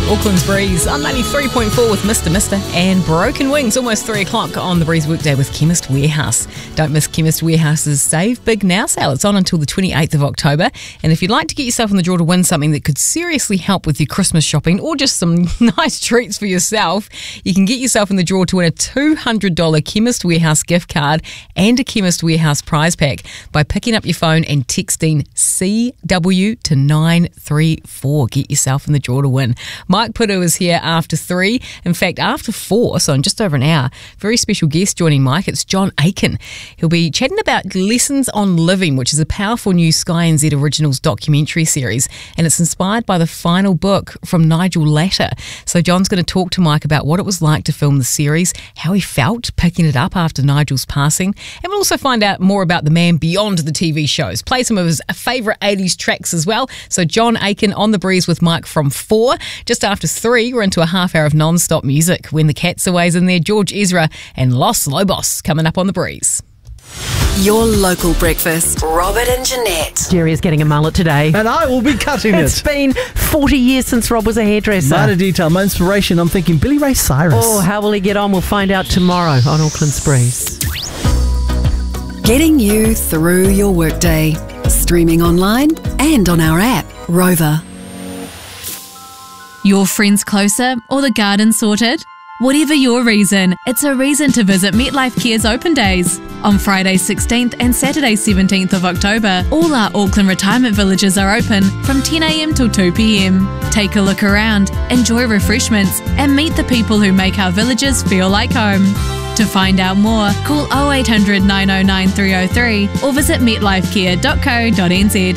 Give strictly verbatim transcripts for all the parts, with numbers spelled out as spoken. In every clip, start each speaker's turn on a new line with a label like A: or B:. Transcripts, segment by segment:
A: Auckland's Breeze on ninety-three point four with Mister Mister and Broken Wings, almost three o'clock on the Breeze Workday with Chemist Warehouse. Don't miss Chemist Warehouse's Save Big Now sale. It's on until the twenty-eighth of October. And if you'd like to get yourself in the draw to win something that could seriously help with your Christmas shopping or just some nice treats for yourself, you can get yourself in the draw to win a two hundred dollars Chemist Warehouse gift card and a Chemist Warehouse prize pack by picking up your phone and texting C W to nine three four. Get yourself in the draw to win. Mike Pudu is here after three. In fact, after four, so in just over an hour, very special guest joining Mike. It's John Aiken. He'll be chatting about Lessons on Living, which is a powerful new Sky N Z Originals documentary series, and it's inspired by the final book from Nigel Latta. So John's going to talk to Mike about what it was like to film the series, how he felt picking it up after Nigel's passing, and we'll also find out more about the man beyond the T V shows. Play some of his favourite eighties tracks as well. So John Aiken on the Breeze with Mike from four. Just after three, we're into a half hour of non-stop music. When the Cat's Away's in there, George Ezra and Los Lobos coming up on the Breeze.
B: Your local breakfast. Robert and Jeanette.
C: Jerry is getting a mullet today.
D: And I will be cutting it.
C: It's been forty years since Rob was a hairdresser.
D: Minor detail, my inspiration, I'm thinking Billy Ray Cyrus.
C: Oh, how will he get on? We'll find out tomorrow on Auckland's Breeze.
B: Getting you through your workday. Streaming online and on our app, Rover.
E: Your friends closer or the garden sorted? Whatever your reason, it's a reason to visit MetLife Care's Open Days. On Friday sixteenth and Saturday seventeenth of October, all our Auckland retirement villages are open from ten a m till two p m. Take a look around, enjoy refreshments, and meet the people who make our villages feel like home. To find out more, call oh eight hundred, nine oh nine, three oh three or visit met life care dot co dot n z.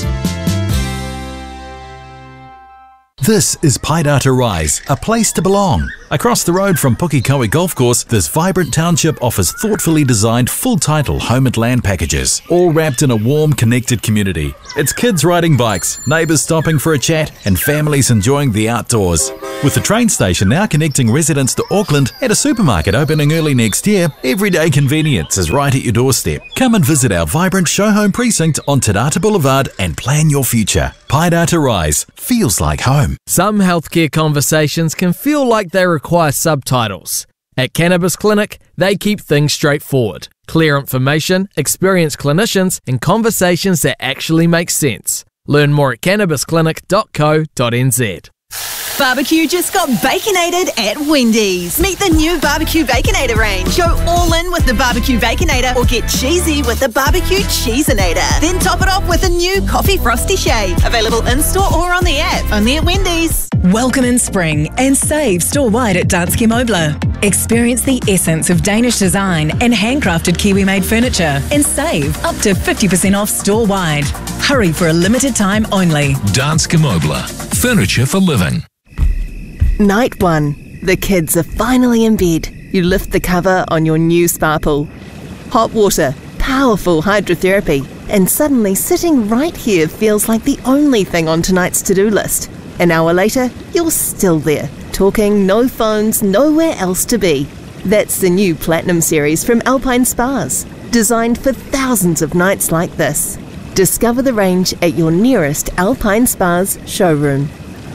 F: This is Paidata Rise, a place to belong. Across the road from Pukekohe Golf Course, this vibrant township offers thoughtfully designed full-title home and land packages, all wrapped in a warm, connected community. It's kids riding bikes, neighbours stopping for a chat, and families enjoying the outdoors. With the train station now connecting residents to Auckland and a supermarket opening early next year, everyday convenience is right at your doorstep. Come and visit our vibrant show home precinct on Te Rata Boulevard and plan your future. Paidata Rise feels like home.
G: Some healthcare conversations can feel like they require subtitles. At Cannabis Clinic, they keep things straightforward. Clear information, experienced clinicians, and conversations that actually make sense. Learn more at cannabis clinic dot co dot n z.
H: Barbecue just got baconated at Wendy's. Meet the new Barbecue Baconator range. Go all in with the Barbecue Baconator or get cheesy with the Barbecue Cheesinator. Then top it off with a new Coffee Frosty Shake. Available in-store or on the app. Only at Wendy's.
I: Welcome in spring and save store-wide at Danske Møbler. Experience the essence of Danish design and handcrafted Kiwi-made furniture and save up to fifty percent off store-wide. Hurry for a limited time only.
J: Danske Møbler. Furniture for living.
K: Night one. The kids are finally in bed. You lift the cover on your new spa pool. Hot water, powerful hydrotherapy, and suddenly sitting right here feels like the only thing on tonight's to-do list. An hour later, you're still there, talking, no phones, nowhere else to be. That's the new Platinum series from Alpine Spas, designed for thousands of nights like this. Discover the range at your nearest Alpine Spas showroom.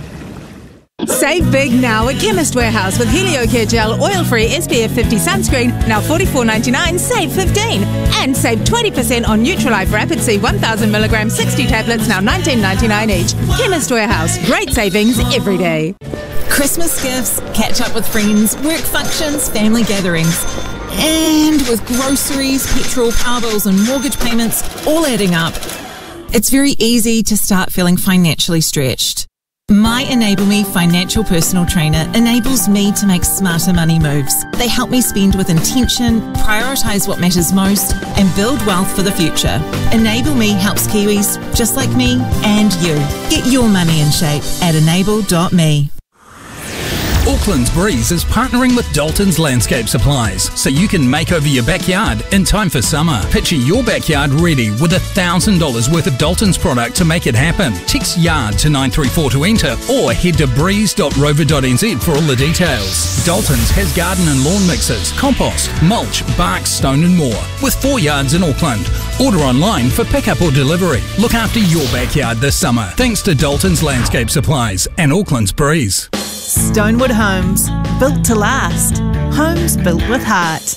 L: Save big now at Chemist Warehouse with HelioCare Gel Oil-Free S P F fifty sunscreen, now forty-four ninety-nine, save fifteen. And save twenty percent on Neutralife Rapid C one thousand milligram sixty tablets, now nineteen ninety-nine each. Chemist Warehouse, great savings every day.
A: Christmas gifts, catch up with friends, work functions, family gatherings. And with groceries, petrol, power bills and mortgage payments all adding up, it's very easy to start feeling financially stretched. My Enable Me financial personal trainer enables me to make smarter money moves. They help me spend with intention, prioritise what matters most, and build wealth for the future. Enable Me helps Kiwis just like me and you. Get your money in shape at enable dot me.
M: Auckland's Breeze is partnering with Dalton's Landscape Supplies so you can make over your backyard in time for summer. Picture your backyard ready with one thousand dollars worth of Dalton's product to make it happen. Text YARD to nine three four to enter or head to breeze dot rover dot n z for all the details. Dalton's has garden and lawn mixers, compost, mulch, bark, stone and more with four yards in Auckland. Order online for pickup or delivery. Look after your backyard this summer thanks to Dalton's Landscape Supplies and Auckland's Breeze.
H: Stonewood Homes, built to last. Homes built with heart.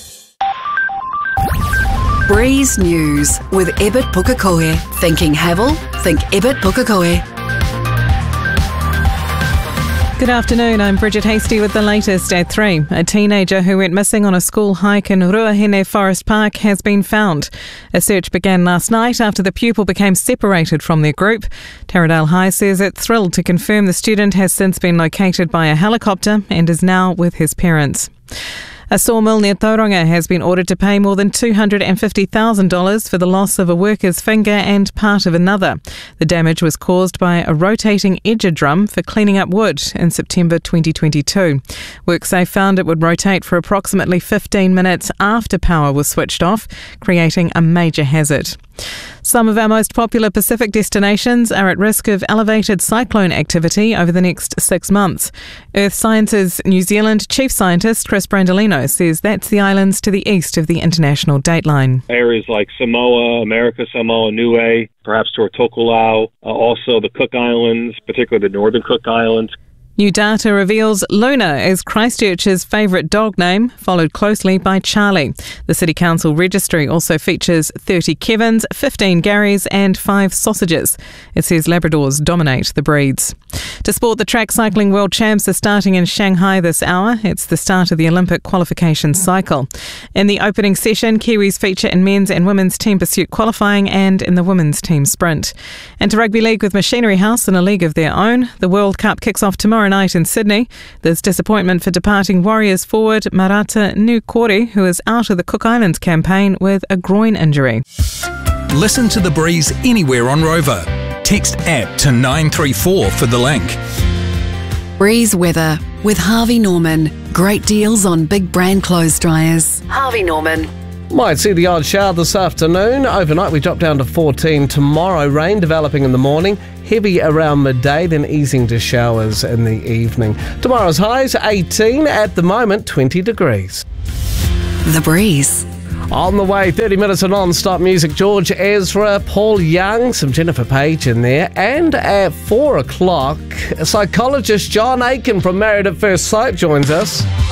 B: Breeze News with Ebert Pukekohe. Thinking Havel? Think Ebert Pukekohe.
N: Good afternoon, I'm Bridget Hasty with the latest at three. A teenager who went missing on a school hike in Ruahine Forest Park has been found. A search began last night after the pupil became separated from their group. Taradale High says it's thrilled to confirm the student has since been located by a helicopter and is now with his parents. A sawmill near Tauranga has been ordered to pay more than two hundred fifty thousand dollars for the loss of a worker's finger and part of another. The damage was caused by a rotating edger drum for cleaning up wood in September twenty twenty-two. WorkSafe found it would rotate for approximately fifteen minutes after power was switched off, creating a major hazard. Some of our most popular Pacific destinations are at risk of elevated cyclone activity over the next six months. Earth Sciences New Zealand Chief Scientist Chris Brandolino says that's the islands to the east of the international dateline.
O: Areas like Samoa, America Samoa, Niue, perhaps toward Tokelau, uh, also the Cook Islands, particularly the northern Cook Islands.
N: New data reveals Luna is Christchurch's favourite dog name, followed closely by Charlie. The City Council registry also features thirty Kevins, fifteen Garys and five Sausages. It says Labradors dominate the breeds. To sport, the track cycling world champs are starting in Shanghai this hour. It's the start of the Olympic qualification cycle. In the opening session, Kiwis feature in men's and women's team pursuit qualifying and in the women's team sprint. And to rugby league with Machinery House in a league of their own. The World Cup kicks off tomorrow night in Sydney. There's disappointment for departing Warriors forward Marata Nukori, who is out of the Cook Islands campaign with a groin injury.
M: Listen to The Breeze anywhere on Rover. Text app to nine three four for the link.
B: Breeze weather with Harvey Norman. Great deals on big brand clothes dryers. Harvey Norman.
P: Might see the odd shower this afternoon. Overnight we drop down to fourteen. Tomorrow rain developing in the morning, heavy around midday, then easing to showers in the evening. Tomorrow's highs eighteen, at the moment twenty degrees.
B: The Breeze.
P: On the way, thirty minutes of non-stop music. George Ezra, Paul Young, some Jennifer Page in there. And at four o'clock, psychologist John Aiken from Married at First Sight joins us.